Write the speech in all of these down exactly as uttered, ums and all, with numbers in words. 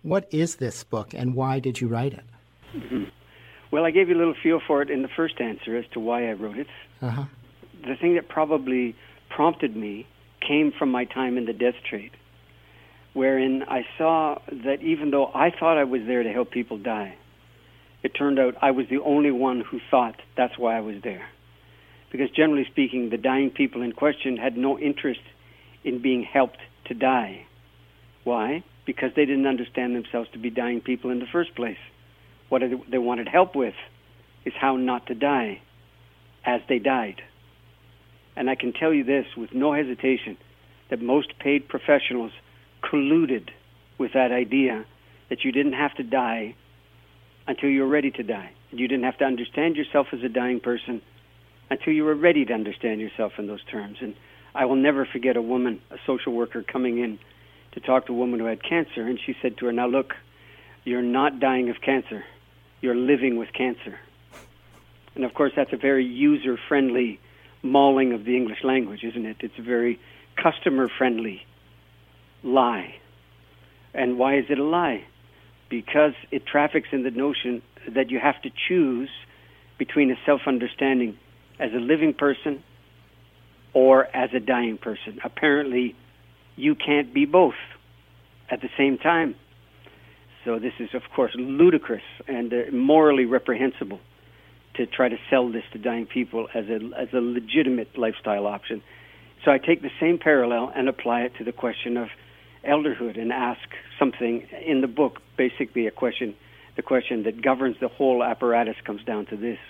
What is this book, and why did you write it? Mm-hmm. Well, I gave you a little feel for it in the first answer as to why I wrote it. Uh-huh. The thing that probably prompted me came from my time in the death trade, wherein I saw that even though I thought I was there to help people die, it turned out I was the only one who thought that's why I was there. Because generally speaking, the dying people in question had no interest in being helped to die. Why? Because they didn't understand themselves to be dying people in the first place. What they wanted help with is how not to die as they died. And I can tell you this with no hesitation, that most paid professionals colluded with that idea that you didn't have to die until you were ready to die. You didn't have to understand yourself as a dying person until you were ready to understand yourself in those terms. And I will never forget a woman, a social worker, coming in to talk to a woman who had cancer, and she said to her, "Now look, you're not dying of cancer. You're living with cancer." And of course, that's a very user-friendly mauling of the English language, isn't it? It's a very customer-friendly lie. And why is it a lie? Because it traffics in the notion that you have to choose between a self-understanding as a living person or as a dying person. Apparently, you can't be both at the same time. So this is, of course, ludicrous and uh, morally reprehensible to try to sell this to dying people as a as a legitimate lifestyle option. So I take the same parallel and apply it to the question of elderhood and ask something in the book, basically a question, the question that governs the whole apparatus comes down to this.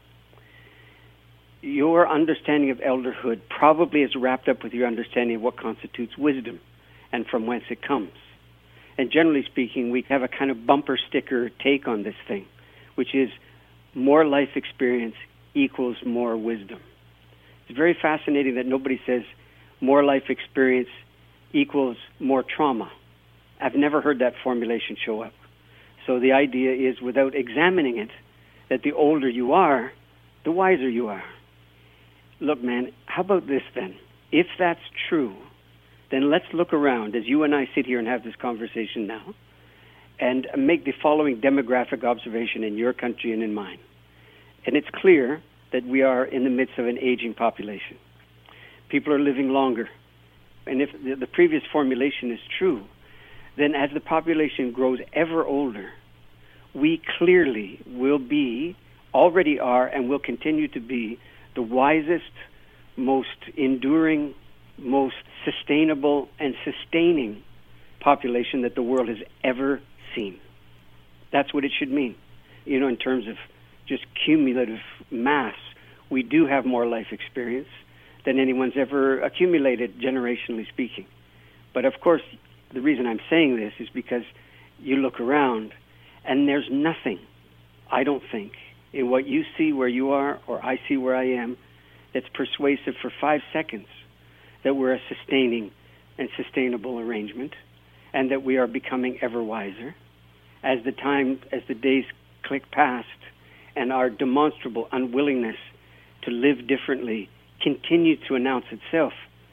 Your understanding of elderhood probably is wrapped up with your understanding of what constitutes wisdom and from whence it comes. And generally speaking, we have a kind of bumper sticker take on this thing, which is more life experience equals more wisdom. It's very fascinating that nobody says more life experience equals more trauma. I've never heard that formulation show up. So the idea is, without examining it, that the older you are, the wiser you are. Look, man, how about this then? If that's true, then let's look around as you and I sit here and have this conversation now and make the following demographic observation in your country and in mine. And it's clear that we are in the midst of an aging population. People are living longer. And if the, the previous formulation is true, then as the population grows ever older, we clearly will be, already are, and will continue to be the wisest, most enduring, most sustainable and sustaining population that the world has ever seen. That's what it should mean. You know, in terms of just cumulative mass, we do have more life experience than anyone's ever accumulated, generationally speaking. But of course, the reason I'm saying this is because you look around and there's nothing, I don't think, in what you see where you are or I see where I am that's persuasive for five seconds that we're a sustaining and sustainable arrangement and that we are becoming ever wiser as the time, as the days click past and our demonstrable unwillingness to live differently continues to announce itself.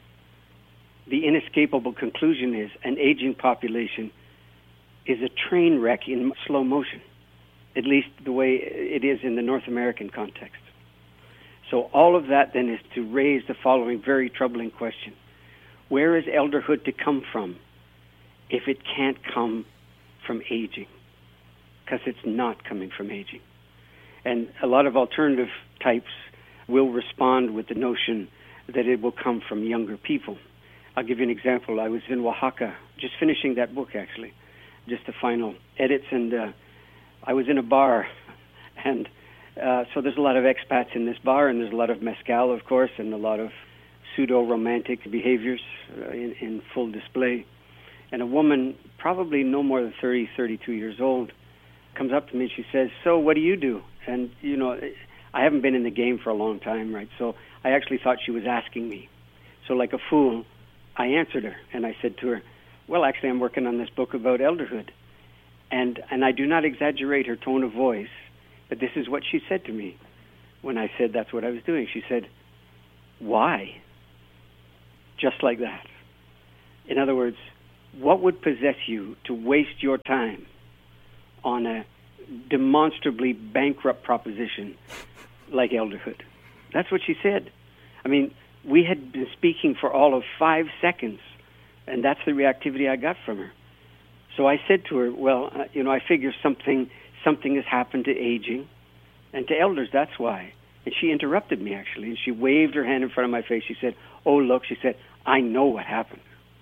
The inescapable conclusion is an aging population is a train wreck in slow motion, at least the way it is in the North American context. So all of that then is to raise the following very troubling question. Where is elderhood to come from if it can't come from aging? Because it's not coming from aging. And a lot of alternative types will respond with the notion that it will come from younger people. I'll give you an example. I was in Oaxaca, just finishing that book, actually, just the final edits, and uh, I was in a bar, and uh, so there's a lot of expats in this bar, and there's a lot of mezcal, of course, and a lot of pseudo-romantic behaviors uh, in, in full display. And a woman, probably no more than thirty, thirty-two years old, comes up to me and she says, "So what do you do?" And, you know, I haven't been in the game for a long time, right? So I actually thought she was asking me. So like a fool, I answered her, and I said to her, "Well, actually, I'm working on this book about elderhood." And and I do not exaggerate her tone of voice, but this is what she said to me when I said that's what I was doing. She said, "Why?" Just like that. In other words, what would possess you to waste your time on a demonstrably bankrupt proposition like elderhood? That's what she said. I mean, we had been speaking for all of five seconds, and that's the reactivity I got from her. So I said to her, well, uh, you know, I figure something something has happened to aging and to elders, that's why. And she interrupted me, actually, and she waved her hand in front of my face. She said, oh, look, she said, I know what happened.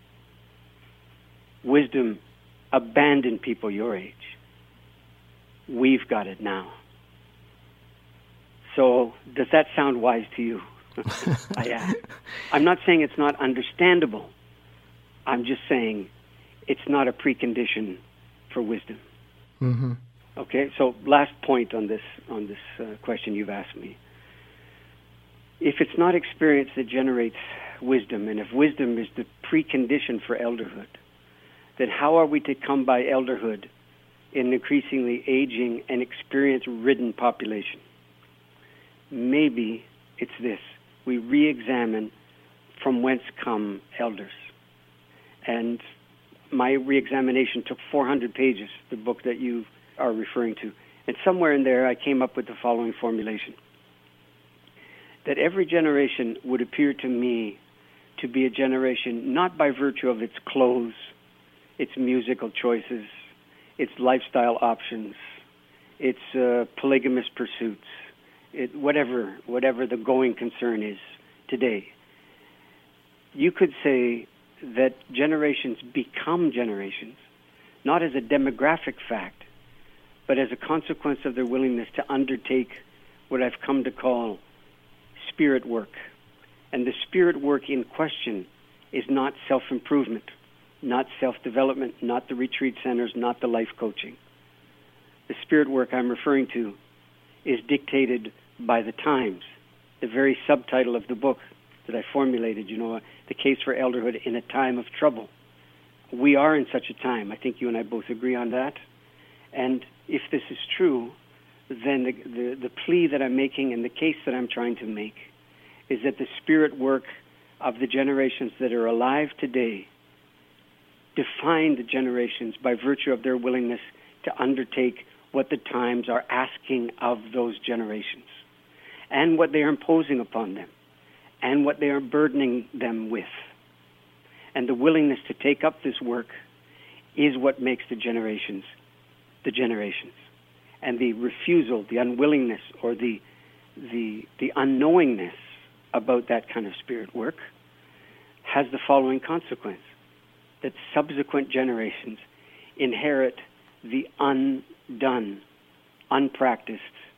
Wisdom abandoned people your age. We've got it now. So does that sound wise to you? I ask. I'm not saying it's not understandable. I'm just saying it's not a precondition for wisdom. Mm-hmm. Okay, so last point on this on this uh, question you've asked me. If it's not experience that generates wisdom, and if wisdom is the precondition for elderhood, then how are we to come by elderhood in an increasingly aging and experience-ridden population? Maybe it's this. We re-examine from whence come elders. And my re-examination took four hundred pages, the book that you are referring to. And somewhere in there I came up with the following formulation. That every generation would appear to me to be a generation not by virtue of its clothes, its musical choices, its lifestyle options, its uh, polygamous pursuits, it, whatever whatever the going concern is today. You could say that generations become generations, not as a demographic fact, but as a consequence of their willingness to undertake what I've come to call spirit work. And the spirit work in question is not self-improvement, not self-development, not the retreat centers, not the life coaching. The spirit work I'm referring to is dictated by the times. The very subtitle of the book that I formulated, you know, The Case for Elderhood in a Time of Trouble. We are in such a time. I think you and I both agree on that. And if this is true, then the, the, the plea that I'm making and the case that I'm trying to make is that the spirit work of the generations that are alive today define the generations by virtue of their willingness to undertake what the times are asking of those generations and what they are imposing upon them and what they are burdening them with. And the willingness to take up this work is what makes the generations the generations. And the refusal, the unwillingness, or the the the unknowingness about that kind of spirit work has the following consequence: that subsequent generations inherit the undone, unpracticed,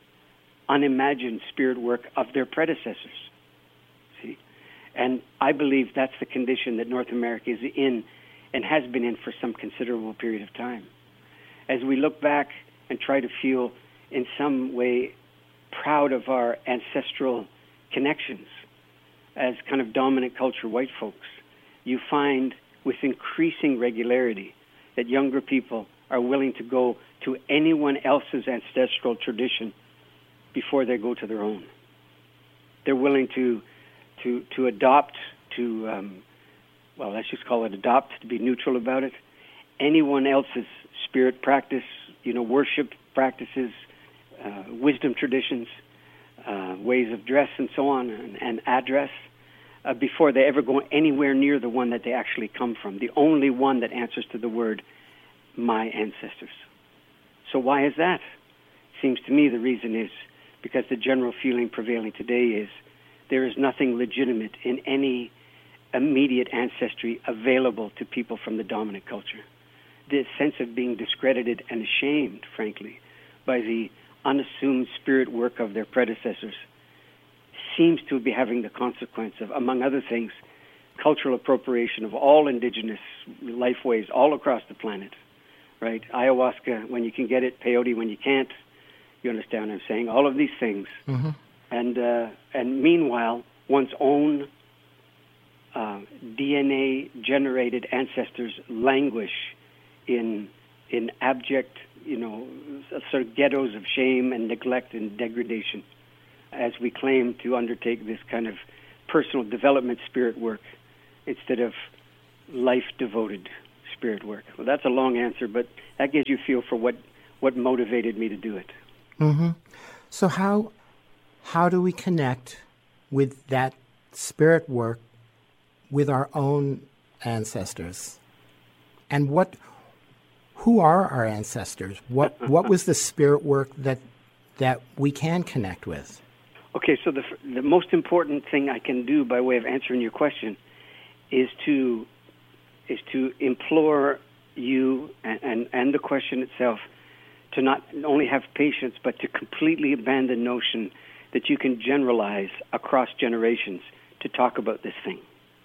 unimagined spirit work of their predecessors. See? And I believe that's the condition that North America is in and has been in for some considerable period of time. As we look back and try to feel in some way proud of our ancestral connections as kind of dominant culture white folks, you find with increasing regularity that younger people are willing to go to anyone else's ancestral tradition before they go to their own. They're willing to to to adopt, to, um, well, let's just call it adopt, to be neutral about it, anyone else's spirit practice, you know, worship practices, uh, wisdom traditions, uh, ways of dress and so on, and, and address, uh, before they ever go anywhere near the one that they actually come from, the only one that answers to the word, my ancestors. So why is that? Seems to me the reason is because the general feeling prevailing today is there is nothing legitimate in any immediate ancestry available to people from the dominant culture. The sense of being discredited and ashamed, frankly, by the unassumed spirit work of their predecessors seems to be having the consequence of, among other things, cultural appropriation of all indigenous lifeways all across the planet, right? Ayahuasca when you can get it, peyote when you can't. You understand what I'm saying? All of these things. Mm-hmm. And, uh, and meanwhile, one's own uh, D N A-generated ancestors languish in in abject, you know, sort of ghettos of shame and neglect and degradation as we claim to undertake this kind of personal development spirit work instead of life-devoted spirit work? Well, that's a long answer, but that gives you a feel for what, what motivated me to do it. Mm-hmm. So how how do we connect with that spirit work with our own ancestors? And what who are our ancestors? What what was the spirit work that that we can connect with? Okay, so the the most important thing I can do by way of answering your question is to is to implore you and, and, and the question itself to not only have patience, but to completely abandon the notion that you can generalize across generations to talk about this thing.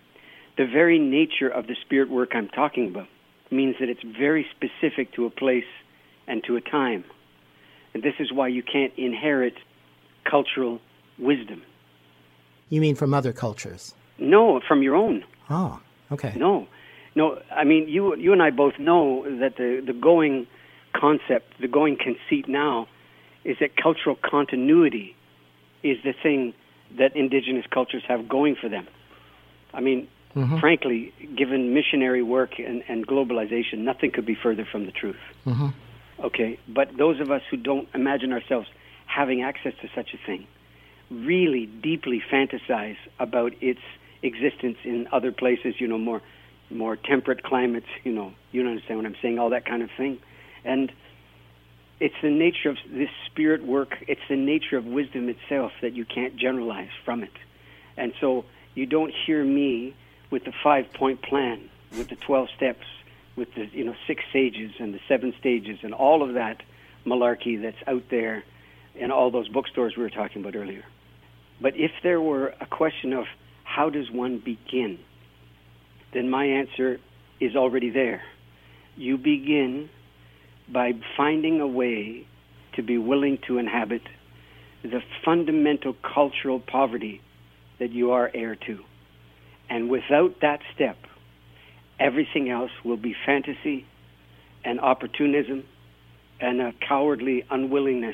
The very nature of the spirit work I'm talking about means that it's very specific to a place and to a time. And this is why you can't inherit cultural wisdom. You mean from other cultures? No, from your own. Oh, okay. No. No, I mean, you you and I both know that the, the going concept, the going conceit now, is that cultural continuity is the thing that indigenous cultures have going for them. I mean, mm-hmm. frankly, given missionary work and, and globalization, nothing could be further from the truth. Mm-hmm. Okay, but those of us who don't imagine ourselves having access to such a thing really deeply fantasize about its existence in other places, you know, more more temperate climates, you know, you understand what I'm saying, all that kind of thing. And it's the nature of this spirit work, it's the nature of wisdom itself that you can't generalize from it. And so you don't hear me with the five-point plan, with the twelve steps, with the, you know, six sages and the seven stages and all of that malarkey that's out there in all those bookstores we were talking about earlier. But if there were a question of how does one begin, then my answer is already there. You begin by finding a way to be willing to inhabit the fundamental cultural poverty that you are heir to. And without that step, everything else will be fantasy and opportunism and a cowardly unwillingness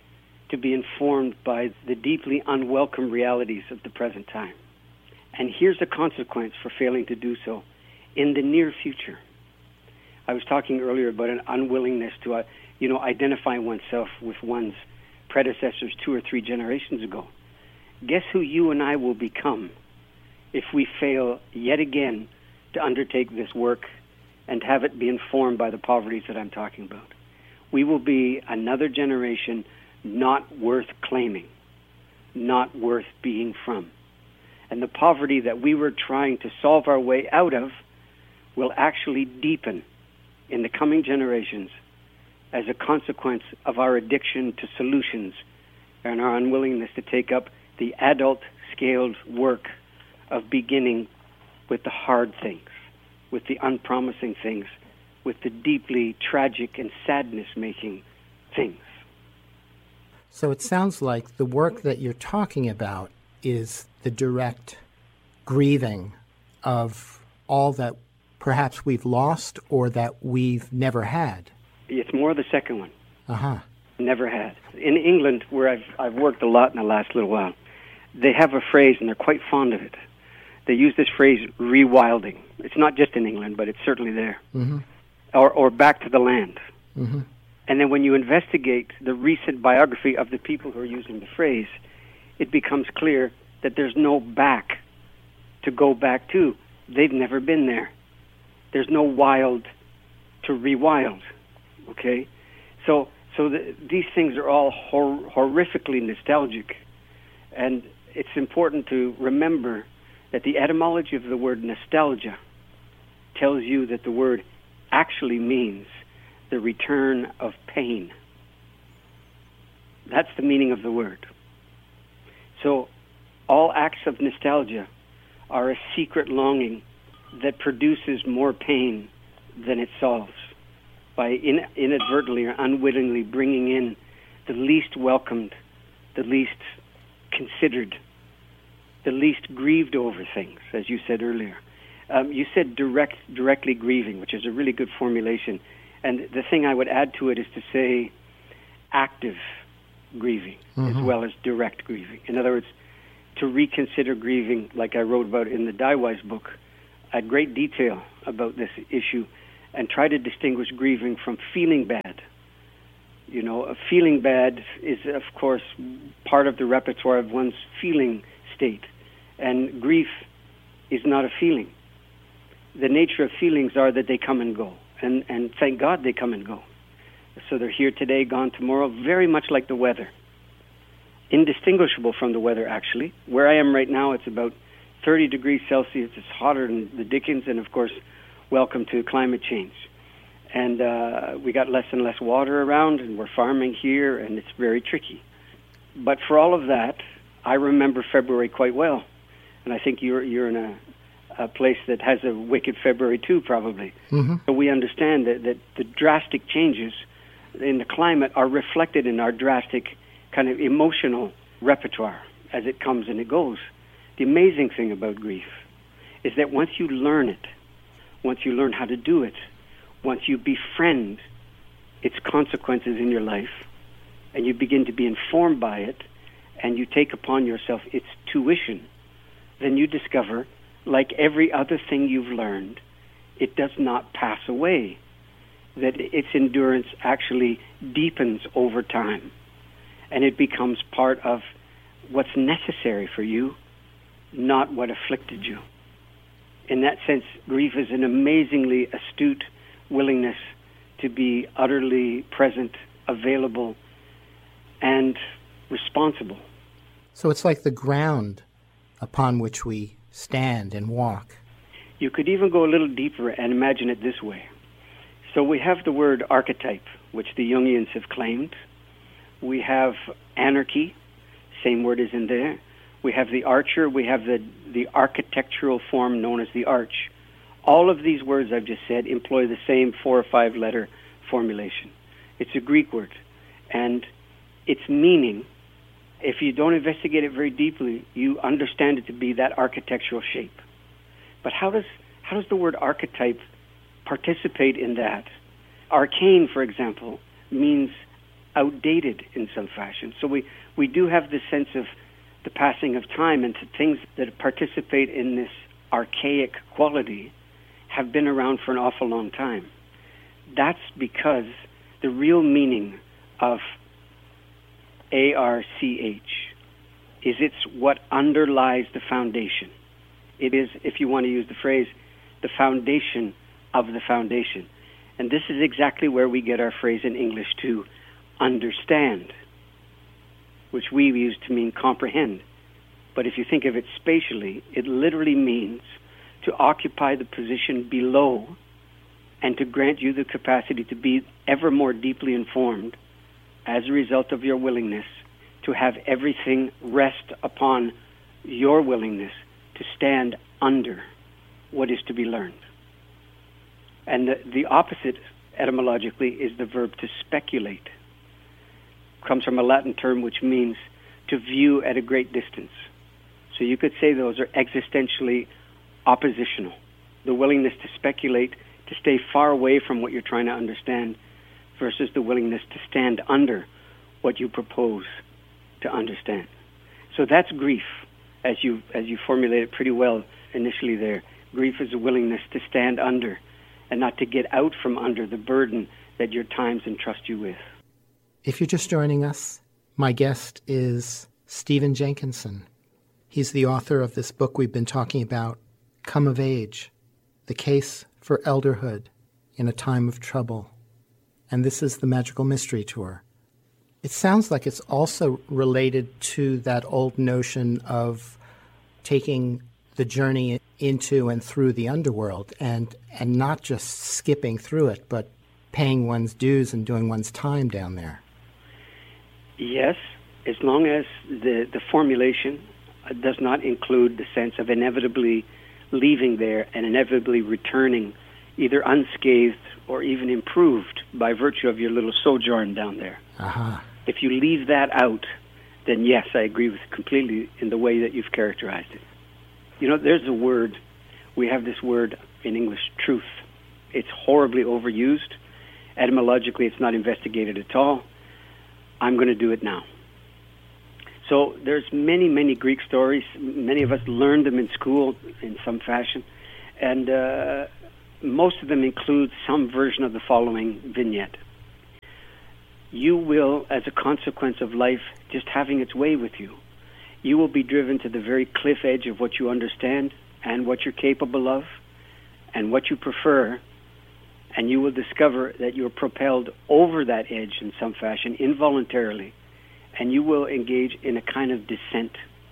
to be informed by the deeply unwelcome realities of the present time. And here's the consequence for failing to do so in the near future. I was talking earlier about an unwillingness to, uh, you know, identify oneself with one's predecessors two or three generations ago. Guess who you and I will become if we fail yet again to undertake this work and have it be informed by the poverties that I'm talking about? We will be another generation not worth claiming, not worth being from. And the poverty that we were trying to solve our way out of will actually deepen in the coming generations as a consequence of our addiction to solutions and our unwillingness to take up the adult-scaled work of beginning with the hard things, with the unpromising things, with the deeply tragic and sadness-making things. So it sounds like the work that you're talking about is the direct grieving of all that perhaps we've lost or that we've never had. It's more the second one. Uh-huh. Never had. In England, where I've I've worked a lot in the last little while, they have a phrase, and they're quite fond of it. They use this phrase, rewilding. It's not just in England, but it's certainly there. Mm-hmm. Or, or back to the land. Mm-hmm. And then when you investigate the recent biography of the people who are using the phrase, it becomes clear that there's no back to go back to. They've never been there. There's no wild to rewild, okay? So so the, these things are all hor- horrifically nostalgic, and it's important to remember that the etymology of the word nostalgia tells you that the word actually means the return of pain. That's the meaning of the word. So all acts of nostalgia are a secret longing that produces more pain than it solves by in, inadvertently or unwittingly bringing in the least welcomed, the least considered, the least grieved over things, as you said earlier. Um, you said direct, directly grieving, which is a really good formulation. And the thing I would add to it is to say active grieving mm-hmm. as well as direct grieving. In other words, to reconsider grieving, like I wrote about in the Daiwai's book, at great detail about this issue, and try to distinguish grieving from feeling bad. You know, feeling bad is, of course, part of the repertoire of one's feeling state, and grief is not a feeling. The nature of feelings are that they come and go, and, and thank God they come and go. So they're here today, gone tomorrow, very much like the weather. Indistinguishable from the weather, actually. Where I am right now, it's about thirty degrees Celsius. It's hotter than the Dickens, and of course, welcome to climate change. And uh, we got less and less water around, and we're farming here, and it's very tricky. But for all of that, I remember February quite well. And I think you're you're in a, a place that has a wicked February too, probably. Mm-hmm. So we understand that, that the drastic changes in the climate are reflected in our drastic kind of emotional repertoire as it comes and it goes. The amazing thing about grief is that once you learn it, once you learn how to do it, once you befriend its consequences in your life, and you begin to be informed by it, and you take upon yourself its tuition, then you discover, like every other thing you've learned, it does not pass away, that its endurance actually deepens over time, and it becomes part of what's necessary for you, not what afflicted you. In that sense, grief is an amazingly astute willingness to be utterly present, available, and responsible. So it's like the ground upon which we stand and walk. You could even go a little deeper and imagine it this way. So we have the word archetype, which the Jungians have claimed. We have anarchy, same word is in there. We have the archer, we have the, the architectural form known as the arch. All of these words I've just said employ the same four or five letter formulation. It's a Greek word, and its meaning, if you don't investigate it very deeply, you understand it to be that architectural shape. But how does how does the word archetype participate in that? Arcane, for example, means outdated in some fashion. So we, we do have this sense of the passing of time, and to things that participate in this archaic quality have been around for an awful long time. That's because the real meaning of A R C H is it's what underlies the foundation. It is, if you want to use the phrase, the foundation of the foundation. And this is exactly where we get our phrase in English to understand, which we use to mean comprehend. But if you think of it spatially, it literally means to occupy the position below and to grant you the capacity to be ever more deeply informed as a result of your willingness to have everything rest upon your willingness to stand under what is to be learned. And the, the opposite, etymologically, is the verb to speculate. It comes from a Latin term which means to view at a great distance. So you could say those are existentially oppositional. The willingness to speculate, to stay far away from what you're trying to understand, versus the willingness to stand under what you propose to understand. So that's grief, as you as you formulated pretty well initially there. Grief is a willingness to stand under and not to get out from under the burden that your times entrust you with. If you're just joining us, my guest is Stephen Jenkinson. He's the author of this book we've been talking about, Come of Age, The Case for Elderhood in a Time of Trouble. And this is the Magical Mystery Tour. It sounds like it's also related to that old notion of taking the journey into and through the underworld and, and not just skipping through it, but paying one's dues and doing one's time down there. Yes, as long as the, the formulation does not include the sense of inevitably leaving there and inevitably returning either unscathed or even improved by virtue of your little sojourn down there. Uh-huh. If you leave that out, then yes, I agree with completely in the way that you've characterized it. You know, there's a word, we have this word in English, truth. It's horribly overused. Etymologically, it's not investigated at all. I'm going to do it now. So there's many, many Greek stories. Many of us learned them in school in some fashion. And uh, most of them include some version of the following vignette. You will, as a consequence of life just having its way with you, you will be driven to the very cliff edge of what you understand and what you're capable of and what you prefer, and you will discover that you're propelled over that edge in some fashion involuntarily, and you will engage in a kind of descent.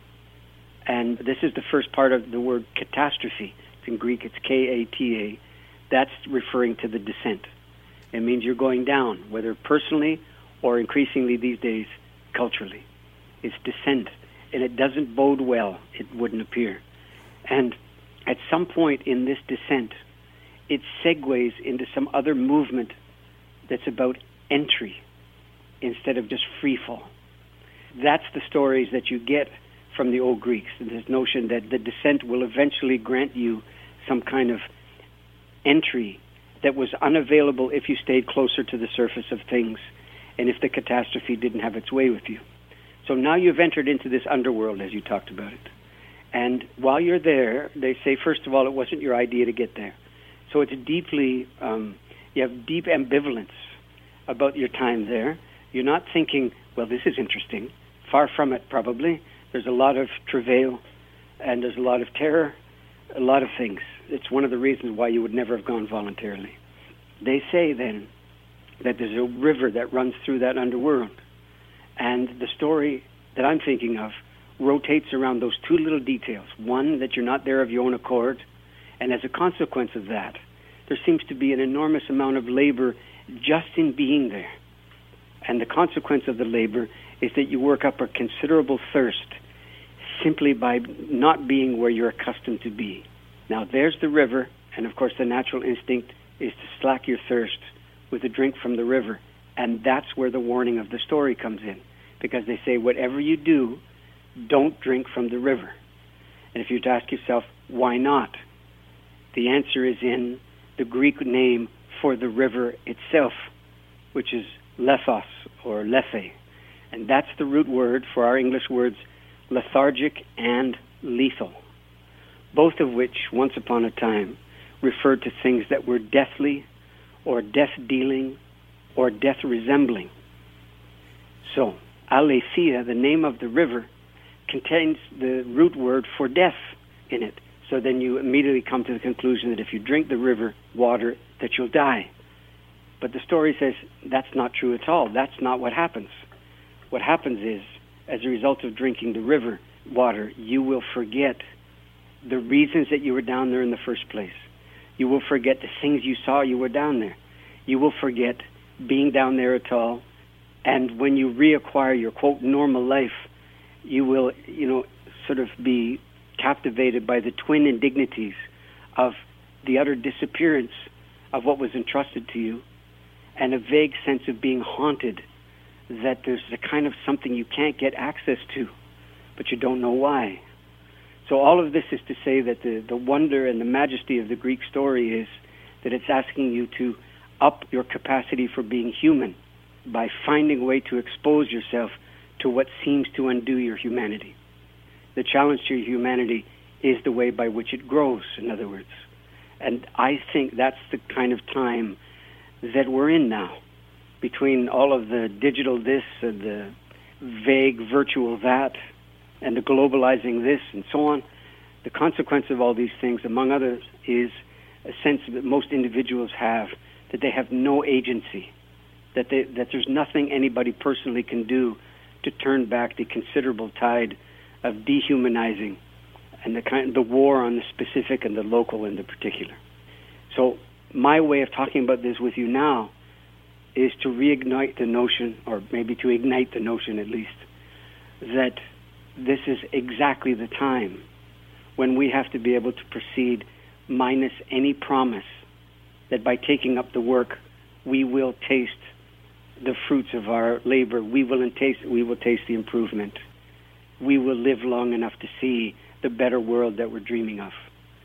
And this is the first part of the word catastrophe. In Greek, it's K A T A. That's referring to the descent. It means you're going down, whether personally or increasingly these days, culturally. It's descent, and it doesn't bode well, it wouldn't appear. And at some point in this descent, it segues into some other movement that's about entry instead of just free fall. That's the stories that you get from the old Greeks, this notion that the descent will eventually grant you some kind of entry that was unavailable if you stayed closer to the surface of things and if the catastrophe didn't have its way with you. So now you've entered into this underworld, as you talked about it. And while you're there, they say, first of all, it wasn't your idea to get there. So it's deeply, um, you have deep ambivalence about your time there. You're not thinking, well, this is interesting. Far from it, probably. There's a lot of travail, and there's a lot of terror, a lot of things. It's one of the reasons why you would never have gone voluntarily. They say, then, that there's a river that runs through that underworld. And the story that I'm thinking of rotates around those two little details. One, that you're not there of your own accord, and as a consequence of that, there seems to be an enormous amount of labor just in being there. And the consequence of the labor is that you work up a considerable thirst simply by not being where you're accustomed to be. Now, there's the river, and of course the natural instinct is to slack your thirst with a drink from the river. And that's where the warning of the story comes in, because they say, whatever you do, don't drink from the river. And if you'd ask yourself, why not? The answer is in the Greek name for the river itself, which is lethos, or lethe. And that's the root word for our English words lethargic and lethal, both of which, once upon a time, referred to things that were deathly or death-dealing or death-resembling. So, aletheia, the name of the river, contains the root word for death in it. So then you immediately come to the conclusion that if you drink the river water, that you'll die. But the story says that's not true at all. That's not what happens. What happens is, as a result of drinking the river water, you will forget the reasons that you were down there in the first place. You will forget the things you saw you were down there. You will forget being down there at all. And when you reacquire your, quote, normal life, you will, you know, sort of be captivated by the twin indignities of the utter disappearance of what was entrusted to you and a vague sense of being haunted, that there's a kind of something you can't get access to, but you don't know why. So all of this is to say that the, the wonder and the majesty of the Greek story is that it's asking you to up your capacity for being human by finding a way to expose yourself to what seems to undo your humanity. The challenge to your humanity is the way by which it grows, in other words. And I think that's the kind of time that we're in now, between all of the digital this and the vague virtual that and the globalizing this and so on. The consequence of all these things, among others, is a sense that most individuals have that they have no agency, that they, that there's nothing anybody personally can do to turn back the considerable tide of dehumanizing and the kind, the war on the specific and the local and the particular. So my way of talking about this with you now is to reignite the notion, or maybe to ignite the notion at least, that this is exactly the time when we have to be able to proceed minus any promise that by taking up the work we will taste the fruits of our labor, we will taste, we will taste the improvement. We will live long enough to see the better world that we're dreaming of.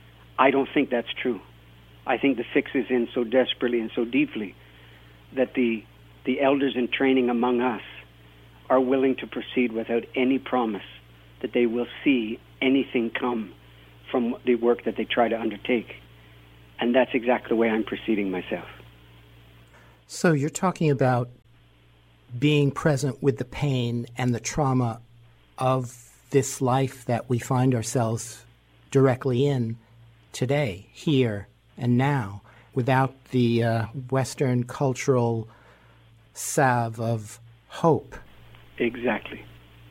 I don't think that's true. I think the fix is in so desperately and so deeply that the the elders in training among us are willing to proceed without any promise that they will see anything come from the work that they try to undertake. And that's exactly the way I'm proceeding myself. So you're talking about being present with the pain and the trauma of this life that we find ourselves directly in today, here and now, without the uh, Western cultural salve of hope. Exactly.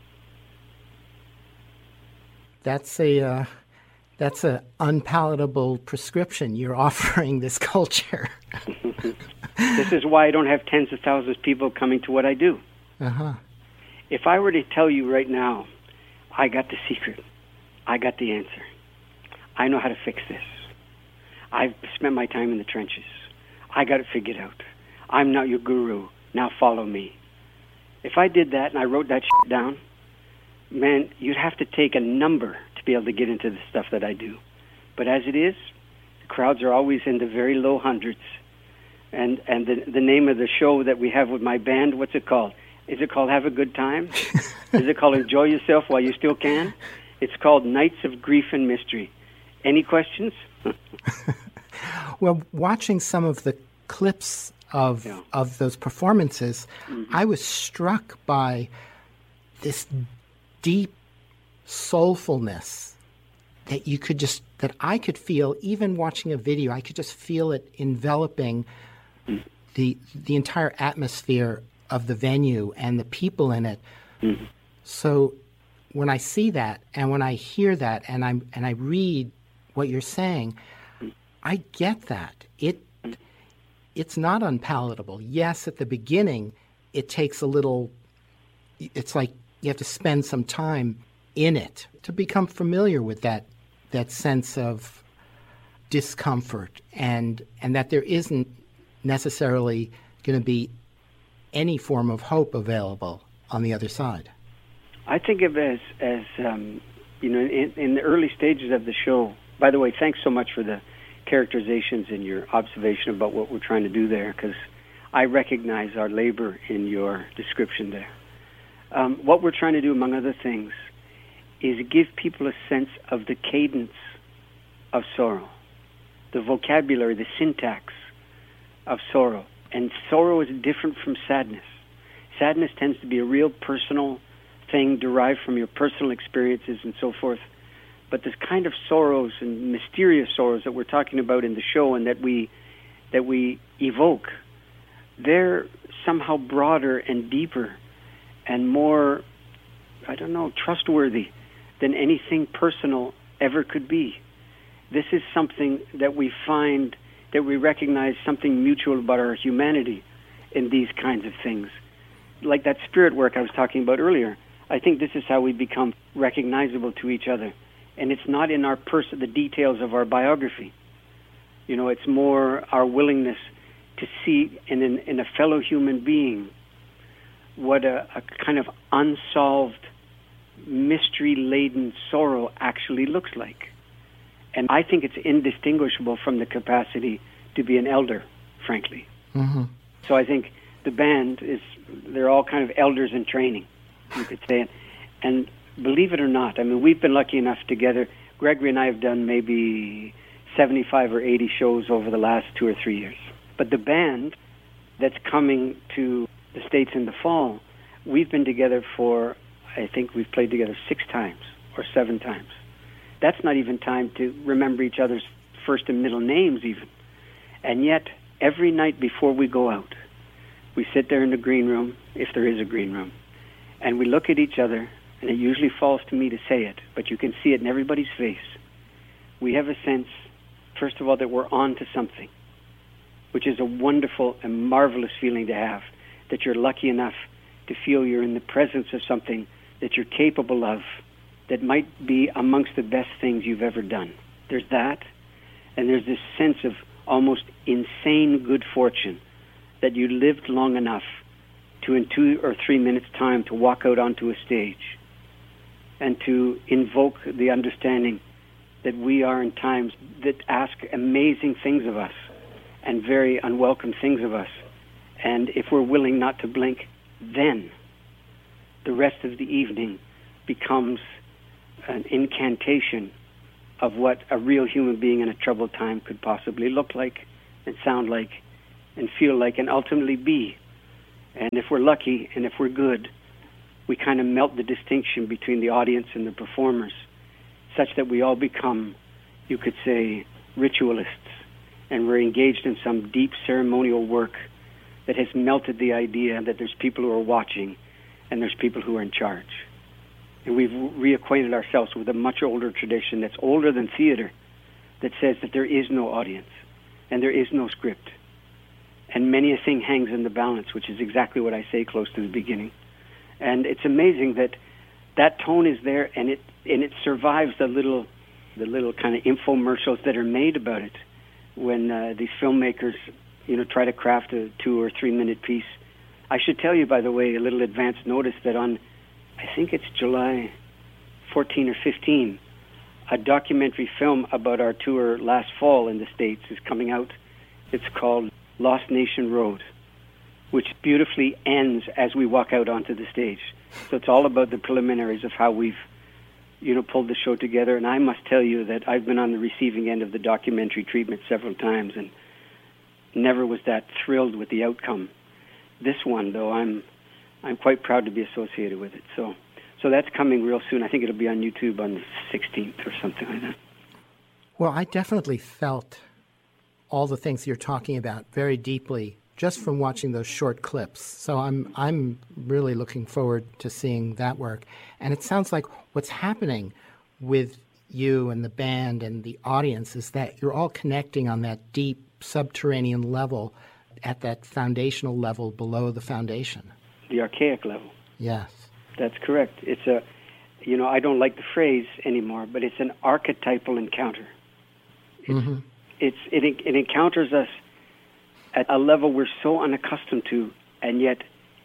That's a uh, that's an unpalatable prescription you're offering this culture. This is why I don't have tens of thousands of people coming to what I do. Uh-huh. If I were to tell you right now, I got the secret, I got the answer, I know how to fix this, I've spent my time in the trenches, I got it figured out, I'm not your guru, now follow me. If I did that and I wrote that shit down, man, you'd have to take a number to be able to get into the stuff that I do. But as it is, the crowds are always in the very low hundreds. And and the the name of the show that we have with my band, what's it called? Is it called Have a Good Time? Is it called Enjoy Yourself While You Still Can? It's called Nights of Grief and Mystery. Any questions? Well, watching some of the clips of Yeah. of those performances, Mm-hmm. I was struck by this deep soulfulness that you could just that I could feel even watching a video. I could just feel it enveloping Mm-hmm. the the entire atmosphere of the venue and the people in it. Mm-hmm. So when I see that and when I hear that and I and I read what you're saying, I get that. It it's not unpalatable. Yes, at the beginning it takes a little it's like you have to spend some time in it to become familiar with that that sense of discomfort and and that there isn't necessarily going to be any form of hope available on the other side. I think of it as, as um, you know, in, in the early stages of the show. By the way, thanks so much for the characterizations and your observation about what we're trying to do there, because I recognize our labor in your description there. Um, what we're trying to do, among other things, is give people a sense of the cadence of sorrow, the vocabulary, the syntax of sorrow. And sorrow is different from sadness. Sadness tends to be a real personal thing derived from your personal experiences and so forth. But this kind of sorrows and mysterious sorrows that we're talking about in the show and that we that we evoke, they're somehow broader and deeper and more, I don't know, trustworthy than anything personal ever could be. This is something that we find, that we recognize something mutual about our humanity in these kinds of things. Like that spirit work I was talking about earlier. I think this is how we become recognizable to each other. And it's not in our pers- the details of our biography. You know, it's more our willingness to see in, an, in a fellow human being what a, a kind of unsolved, mystery-laden sorrow actually looks like. And I think it's indistinguishable from the capacity to be an elder, frankly. Mm-hmm. So I think the band is, they're all kind of elders in training, you could say it. And believe it or not, I mean, we've been lucky enough together. Gregory and I have done maybe seventy-five or eighty shows over the last two or three years. But the band that's coming to the States in the fall, we've been together for, I think we've played together six times or seven times. That's not even time to remember each other's first and middle names even. And yet, every night before we go out, we sit there in the green room, if there is a green room, and we look at each other, and it usually falls to me to say it, but you can see it in everybody's face. We have a sense, first of all, that we're on to something, which is a wonderful and marvelous feeling to have, that you're lucky enough to feel you're in the presence of something that you're capable of, that might be amongst the best things you've ever done. There's that, and there's this sense of almost insane good fortune that you lived long enough to, in two or three minutes' time, to walk out onto a stage and to invoke the understanding that we are in times that ask amazing things of us and very unwelcome things of us. And if we're willing not to blink, then the rest of the evening becomes an incantation of what a real human being in a troubled time could possibly look like and sound like and feel like and ultimately be. And if we're lucky and if we're good, we kind of melt the distinction between the audience and the performers such that we all become, you could say, ritualists, and we're engaged in some deep ceremonial work that has melted the idea that there's people who are watching and there's people who are in charge. And we've reacquainted ourselves with a much older tradition that's older than theater that says that there is no audience and there is no script. And many a thing hangs in the balance, which is exactly what I say close to the beginning. And it's amazing that that tone is there, and it and it survives the little the little kind of infomercials that are made about it when uh, these filmmakers, you know, try to craft a two or three minute piece. I should tell you, by the way, a little advance notice that on, I think it's July fourteenth or fifteenth, a documentary film about our tour last fall in the States is coming out. It's called Lost Nation Road, which beautifully ends as we walk out onto the stage. So it's all about the preliminaries of how we've, you know, pulled the show together. And I must tell you that I've been on the receiving end of the documentary treatment several times and never was that thrilled with the outcome. This one, though, I'm I'm quite proud to be associated with it. So so that's coming real soon. I think it'll be on YouTube on the sixteenth or something like that. Well, I definitely felt all the things you're talking about very deeply just from watching those short clips. So I'm I'm really looking forward to seeing that work. And it sounds like what's happening with you and the band and the audience is that you're all connecting on that deep subterranean level, at that foundational level below the foundation. The archaic level. Yes. That's correct. It's a, you know, I don't like the phrase anymore, but it's an archetypal encounter. It's, mm-hmm. it's it, it encounters us at a level we're so unaccustomed to, and yet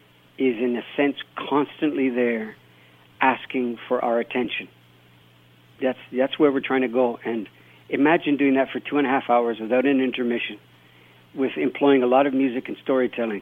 is in a sense constantly there asking for our attention. That's that's where we're trying to go. And imagine doing that for two and a half hours without an intermission, with employing a lot of music and storytelling,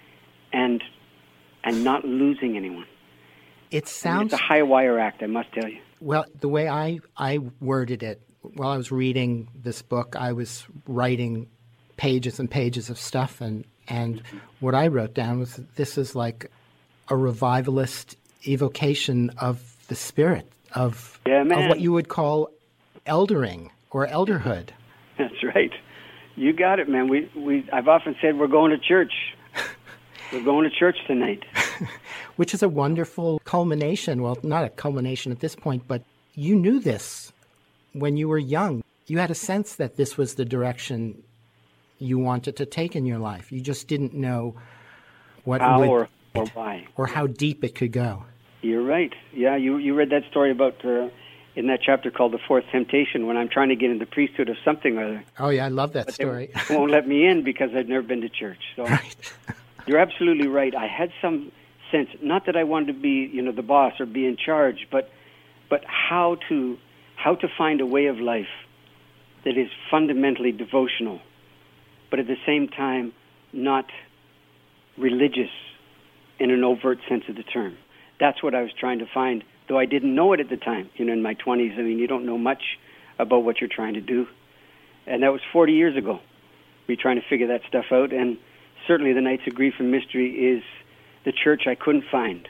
and and not losing anyone. It sounds... It's a high wire act, I must tell you. Well, the way I, I worded it, while I was reading this book, I was writing pages and pages of stuff, and, and what I wrote down was that this is like a revivalist evocation of the spirit, of, yeah, of what you would call eldering or elderhood. That's right. You got it, man. We we I've often said we're going to church. We're going to church tonight. Which is a wonderful culmination. Well, not a culmination at this point, but you knew this when you were young. You had a sense that this was the direction you wanted to take in your life. You just didn't know what how would, or, or why. Or how deep it could go. You're right. Yeah, you you read that story about... Uh, in that chapter called The Fourth Temptation, when I'm trying to get into the priesthood of something or other. Oh, yeah, I love that but story. They won't let me in because I've never been to church. So right. You're absolutely right. I had some sense, not that I wanted to be, you know, the boss or be in charge, but but how to how to find a way of life that is fundamentally devotional, but at the same time not religious in an overt sense of the term. That's what I was trying to find, though I didn't know it at the time. You know, in my twenties, I mean, you don't know much about what you're trying to do. And that was forty years ago, me trying to figure that stuff out. And certainly the Nights of Grief and Mystery is the church I couldn't find.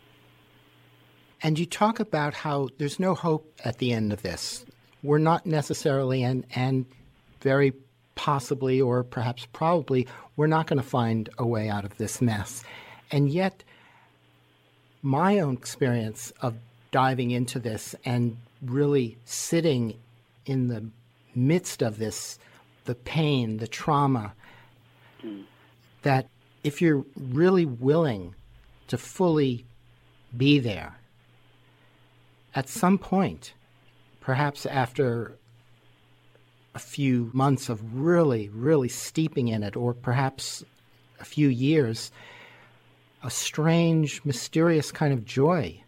And you talk about how there's no hope at the end of this. We're not necessarily, and, and very possibly, or perhaps probably, we're not going to find a way out of this mess. And yet, my own experience of diving into this and really sitting in the midst of this, the pain, the trauma, mm. that if you're really willing to fully be there, at some point, perhaps after a few months of really, really steeping in it, or perhaps a few years, a strange, mysterious kind of joy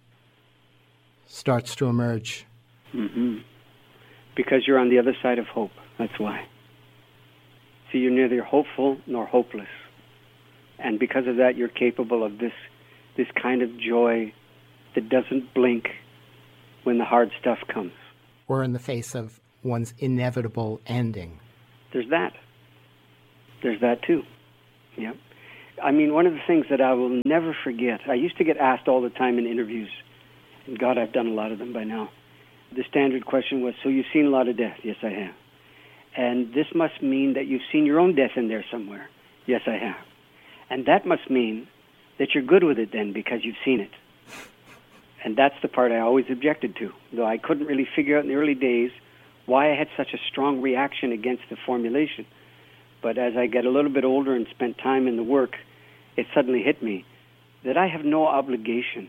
starts to emerge. Mm-hmm. Because you're on the other side of hope. That's why. See, you're neither hopeful nor hopeless. And because of that, you're capable of this this kind of joy that doesn't blink when the hard stuff comes. Or in the face of one's inevitable ending. There's that. There's that too. Yep. I mean, one of the things that I will never forget, I used to get asked all the time in interviews, and God, I've done a lot of them by now. The standard question was, so you've seen a lot of death? Yes, I have. And this must mean that you've seen your own death in there somewhere? Yes, I have. And that must mean that you're good with it then because you've seen it. And that's the part I always objected to, though I couldn't really figure out in the early days why I had such a strong reaction against the formulation. But as I get a little bit older and spent time in the work, it suddenly hit me that I have no obligation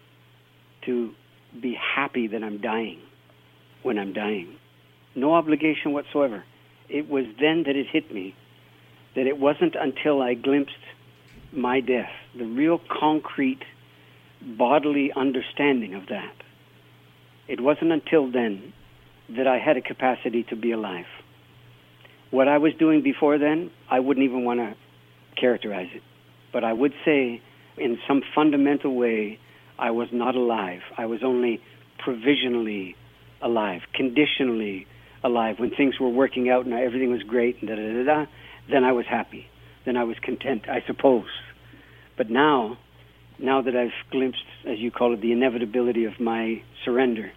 to be happy that I'm dying when I'm dying. No obligation whatsoever. It was then that it hit me that it wasn't until I glimpsed my death, the real concrete bodily understanding of that. It wasn't until then that I had a capacity to be alive. What I was doing before then, I wouldn't even want to characterize it. But I would say, in some fundamental way, I was not alive. I was only provisionally alive, conditionally alive. When things were working out and everything was great, and da da da da, then I was happy. Then I was content, I suppose. But now, now that I've glimpsed, as you call it, the inevitability of my surrender,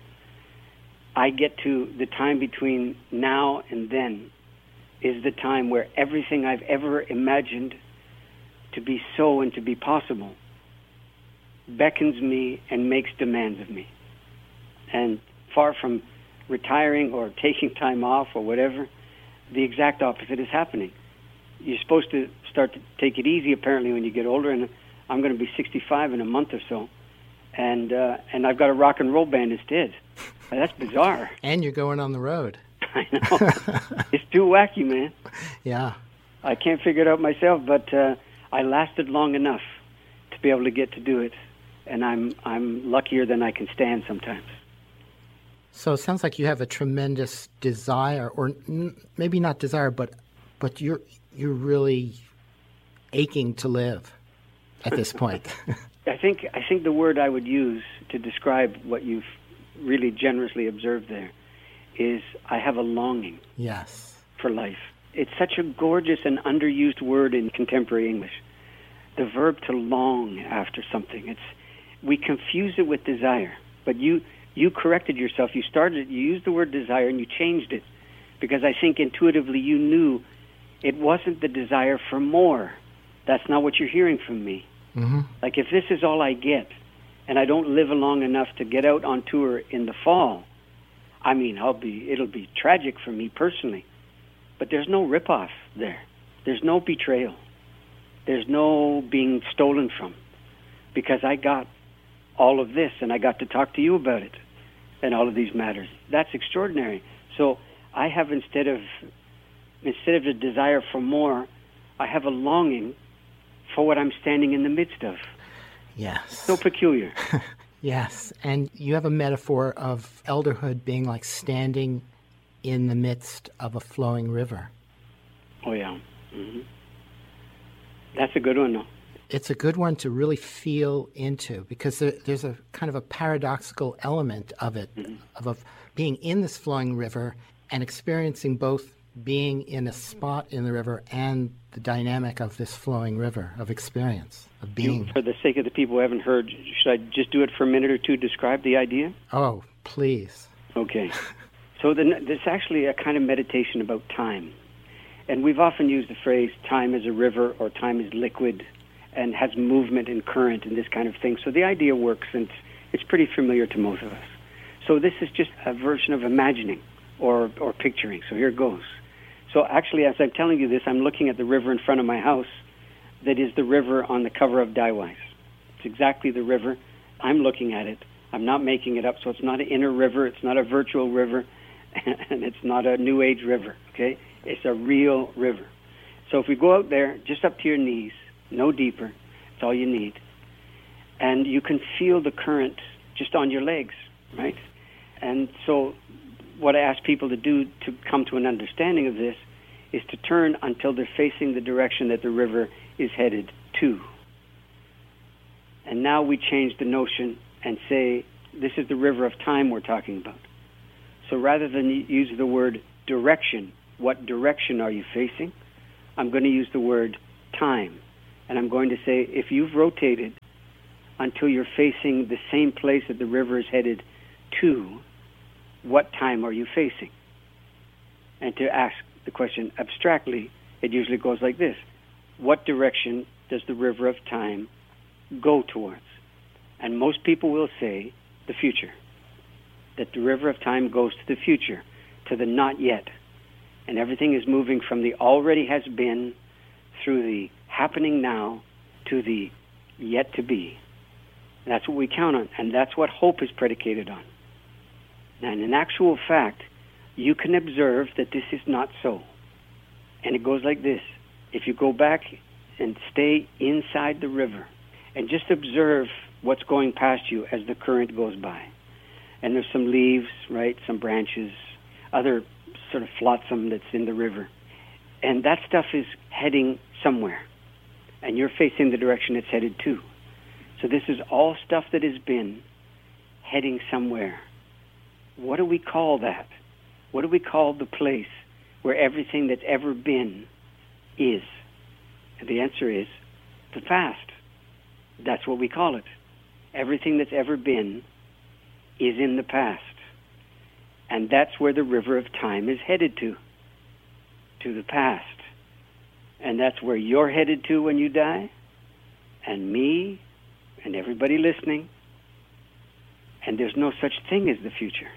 I get to the time between now and then is the time where everything I've ever imagined to be so and to be possible beckons me and makes demands of me. And far from retiring or taking time off or whatever, the exact opposite is happening. You're supposed to start to take it easy, apparently, when you get older, and I'm going to be sixty-five in a month or so, and uh, and I've got a rock and roll band instead. That's bizarre. And you're going on the road. I know. It's too wacky, man. Yeah. I can't figure it out myself, but uh, I lasted long enough to be able to get to do it, and I'm I'm luckier than I can stand sometimes. So it sounds like you have a tremendous desire, or n- maybe not desire, but but you're you're really aching to live at this point. I think I think the word I would use to describe what you've really generously observed there is I have a longing. Yes. For life. It's such a gorgeous and underused word in contemporary English. The verb to long after something. It's we confuse it with desire. But you you corrected yourself. You started you used the word desire and you changed it because I think intuitively you knew it wasn't the desire for more. That's not what you're hearing from me. Mm-hmm. Like if this is all I get and I don't live long enough to get out on tour in the fall, I mean, I'll be it'll be tragic for me personally. But there's no ripoff there. There's no betrayal. There's no being stolen from. Because I got all of this and I got to talk to you about it and all of these matters. That's extraordinary. So I have instead of instead of a desire for more, I have a longing for what I'm standing in the midst of. Yes. So peculiar. Yes. And you have a metaphor of elderhood being like standing in the midst of a flowing river. Oh, yeah. Mm-hmm. That's a good one, though. It's a good one to really feel into because there, there's a kind of a paradoxical element of it, mm-hmm. of, of being in this flowing river and experiencing both being in a spot in the river and the dynamic of this flowing river of experience, of being. You, for the sake of the people who haven't heard, should I just do it for a minute or two to describe the idea? Oh, please. Okay. So then there's actually a kind of meditation about time. And we've often used the phrase time is a river or time is liquid and has movement and current and this kind of thing. So the idea works and it's, it's pretty familiar to most of us. So this is just a version of imagining or, or picturing. So here it goes. So actually, as I'm telling you this, I'm looking at the river in front of my house that is the river on the cover of Diewise. It's exactly the river. I'm looking at it. I'm not making it up. So it's not an inner river. It's not a virtual river. And it's not a New Age river, okay? It's a real river. So if we go out there, just up to your knees, no deeper, it's all you need. And you can feel the current just on your legs, right? And so what I ask people to do to come to an understanding of this is to turn until they're facing the direction that the river is headed to. And now we change the notion and say, this is the river of time we're talking about. So rather than use the word direction, what direction are you facing? I'm going to use the word time. And I'm going to say, if you've rotated until you're facing the same place that the river is headed to, what time are you facing? And to ask the question abstractly, it usually goes like this. What direction does the river of time go towards? And most people will say the future. That the river of time goes to the future, to the not yet. And everything is moving from the already has been through the happening now to the yet to be. And that's what we count on, and that's what hope is predicated on. And in actual fact, you can observe that this is not so. And it goes like this. If you go back and stay inside the river and just observe what's going past you as the current goes by. And there's some leaves, right, some branches, other sort of flotsam that's in the river. And that stuff is heading somewhere. And you're facing the direction it's headed to. So this is all stuff that has been heading somewhere. What do we call that? What do we call the place where everything that's ever been is? And the answer is the past. That's what we call it. Everything that's ever been is in the past. And that's where the river of time is headed to, to the past. And that's where you're headed to when you die, and me, and everybody listening. And there's no such thing as the future.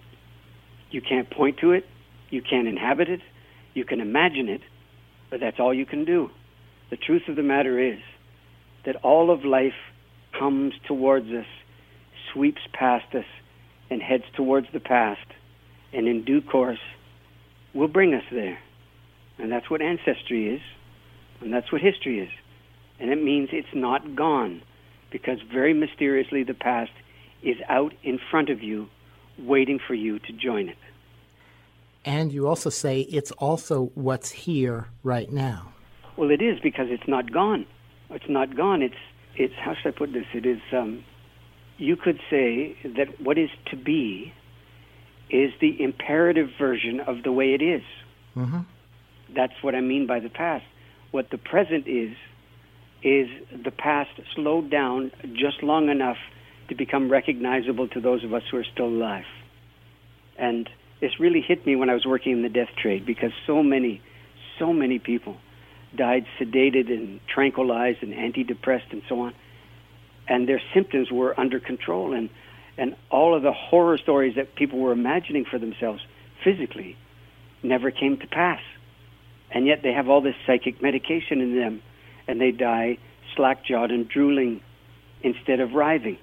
You can't point to it, you can't inhabit it, you can imagine it, but that's all you can do. The truth of the matter is that all of life comes towards us, sweeps past us, and heads towards the past, and in due course will bring us there. And that's what ancestry is, and that's what history is. And it means it's not gone, because very mysteriously the past is out in front of you, waiting for you to join it. And you also say it's also what's here right now. Well, it is, because it's not gone. It's not gone. It's, it's how should I put this? It is, um, you could say that what is to be is the imperative version of the way it is. Mm-hmm. That's what I mean by the past. What the present is, is the past slowed down just long enough to become recognizable to those of us who are still alive. And this really hit me when I was working in the death trade, because so many, so many people died sedated and tranquilized and antidepressed and so on, and their symptoms were under control, and, and all of the horror stories that people were imagining for themselves physically never came to pass. And yet they have all this psychic medication in them, and they die slack-jawed and drooling instead of writhing.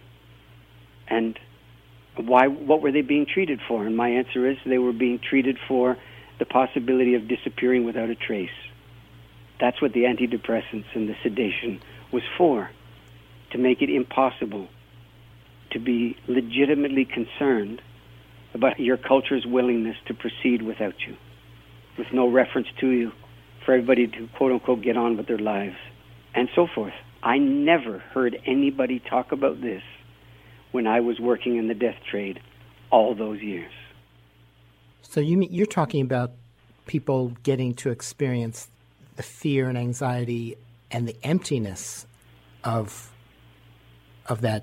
And why? What were they being treated for? And my answer is they were being treated for the possibility of disappearing without a trace. That's what the antidepressants and the sedation was for, to make it impossible to be legitimately concerned about your culture's willingness to proceed without you, with no reference to you, for everybody to, quote-unquote, get on with their lives, and so forth. I never heard anybody talk about this when I was working in the death trade all those years. So you mean, you're talking about people getting to experience the fear and anxiety and the emptiness of of that...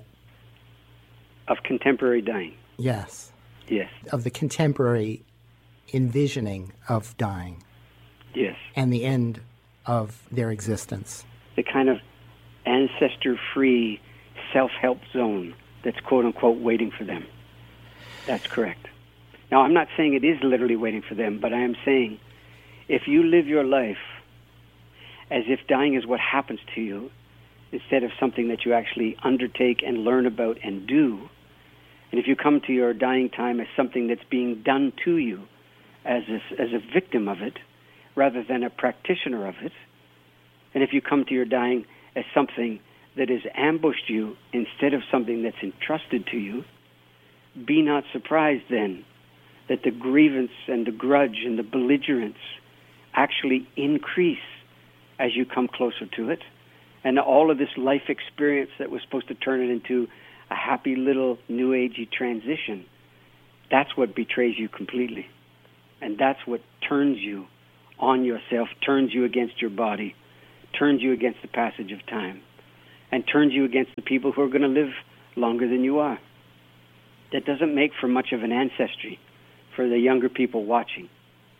Of contemporary dying. Yes. Yes. Of the contemporary envisioning of dying. Yes. And the end of their existence. The kind of ancestor-free self-help zone that's quote-unquote waiting for them. That's correct. Now, I'm not saying it is literally waiting for them, but I am saying if you live your life as if dying is what happens to you, instead of something that you actually undertake and learn about and do, and if you come to your dying time as something that's being done to you, as a, as a victim of it, rather than a practitioner of it, and if you come to your dying as something that has ambushed you instead of something that's entrusted to you, be not surprised then that the grievance and the grudge and the belligerence actually increase as you come closer to it. And all of this life experience that was supposed to turn it into a happy little new agey transition That's what betrays you completely. And that's what turns you on yourself, turns you against your body, turns you against the passage of time, and turns you against the people who are going to live longer than you are. That doesn't make for much of an ancestry for the younger people watching.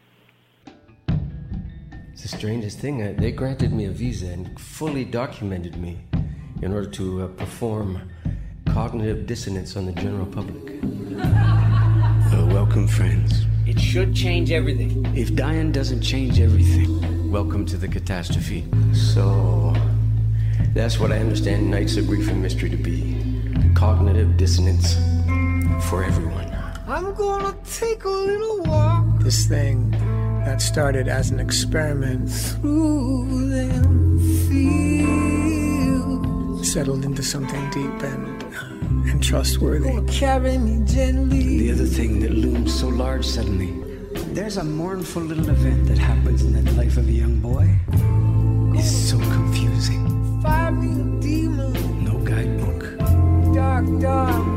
It's the strangest thing. Uh, they granted me a visa and fully documented me in order to uh, perform cognitive dissonance on the general public. Uh, welcome, friends. It should change everything. If Diane doesn't change everything, welcome to the catastrophe. So, that's what I understand Nights of Grief and Mystery to be. Cognitive dissonance for everyone. I'm gonna take a little walk. This thing that started as an experiment through them fields settled into something deep and uh, and trustworthy. Oh, carry me gently. The other thing that looms so large suddenly, there's a mournful little event that happens in the life of a young boy. It's so confusing. Fire me a demon. No guidebook. Dark, dark.